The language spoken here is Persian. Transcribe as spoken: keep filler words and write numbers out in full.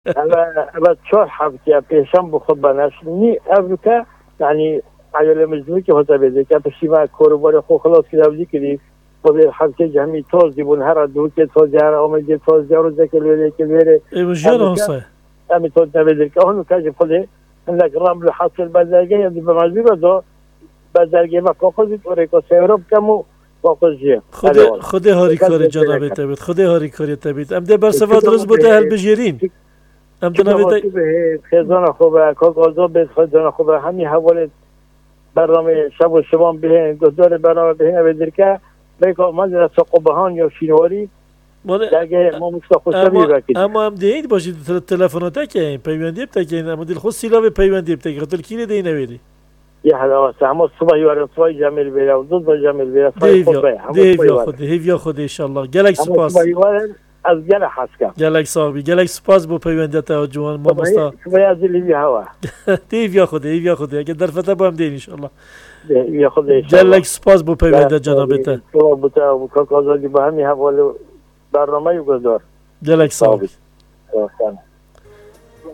اما چهار هفته پیشم بخود بنشنی افریقا یعنی عیال مجموعی که حساب بده که پشیما کاروبار خو خلاص کردی کردی و به هفته جمعی تاز دیبون هر دو که تاز هر آمده تاز جارو ذکر ولی که ولی ایوجیان هسته امی تاز نبیدر که اونو کاج خودی هنگ رام لحاصل بازارگی یا دی بمازی بذار بازارگی ما کاغذی توری که سیروب کمو کاغذیه خود خود هاری کاری جناب تبید خود هاری کاری تبید ام ده برسواد روز بوده هل بجیرین ام ده نبیده خزانه خوبه کاغذا به خزانه خوبه همی حواله برنامه شب و شبان بهن گذار برنامه بهن بدر که بیکا مازر سقوبهان یا شینواری درگه ما مستخوشبی بکید اما هم دهید باشید تلفناته که این پیوندی بتا که این اما دل خود سیلا به پیوندی بتا که خطر کینه ده نویدی یه حلاوه اما صبح یوارم صبح جمیل بیره و دوز جمیل بیره دیویا خود دیویا خود انشالله گلک سپاس اما صبح یوارم از گله حسکم گلک صاحبی گلک سپاس با پیوندی تا جوان ما مستا صبح از لیبی هوا دیویا خود دیویا خود اگه در فتح با هم دین انشالله دیویا خود انشالله گلک سپاس با پیوندی جناب تا صبح بوتا و کاغذی با همی حواله برنامه گذار گلک صاحبی